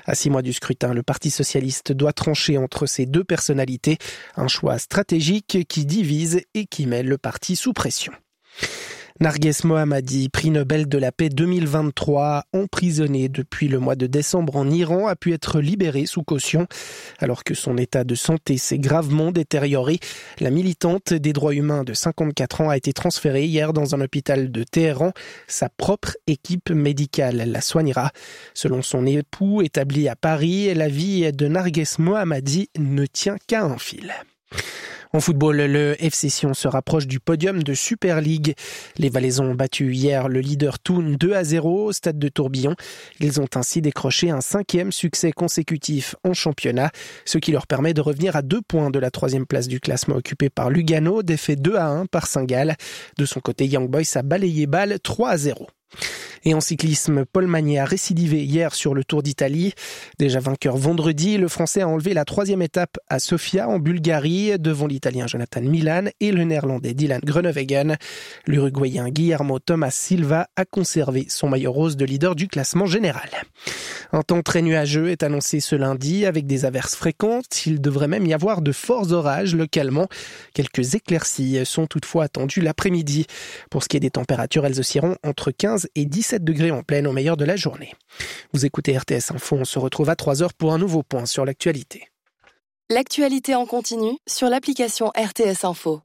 À 6 mois du scrutin, le Parti socialiste doit trancher entre ces deux personnalités. Un choix stratégique qui divise et qui met le parti sous pression. Narges Mohammadi, prix Nobel de la paix 2023, emprisonné depuis le mois de décembre en Iran, a pu être libéré sous caution. Alors que son état de santé s'est gravement détérioré, la militante des droits humains de 54 ans a été transférée hier dans un hôpital de Téhéran. Sa propre équipe médicale la soignera. Selon son époux établi à Paris, la vie de Narges Mohammadi ne tient qu'à un fil. En football, le FC Sion se rapproche du podium de Super League. Les Valaisans ont battu hier le leader Thun 2-0 au stade de Tourbillon. Ils ont ainsi décroché un 5e succès consécutif en championnat, ce qui leur permet de revenir à 2 points de la 3e place du classement occupé par Lugano, défait 2-1 par Saint-Gall. De son côté, Young Boys a balayé Bâle 3-0. Et en cyclisme, Paul Magnier a récidivé hier sur le Tour d'Italie. Déjà vainqueur vendredi, le Français a enlevé la 3e étape à Sofia en Bulgarie devant l'Italien Jonathan Milan et le Néerlandais Dylan Groenewegen. L'Uruguayen Guillermo Thomas Silva a conservé son maillot rose de leader du classement général. Un temps très nuageux est annoncé ce lundi avec des averses fréquentes. Il devrait même y avoir de forts orages localement. Quelques éclaircies sont toutefois attendues l'après-midi. Pour ce qui est des températures, elles oscilleront entre 15 et 17 degrés en pleine au meilleur de la journée. Vous écoutez RTS Info, on se retrouve à 3h pour un nouveau point sur l'actualité. L'actualité en continu sur l'application RTS Info.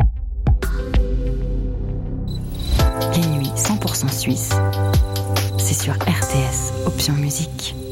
Les nuits 100% suisses, c'est sur RTS, option musique.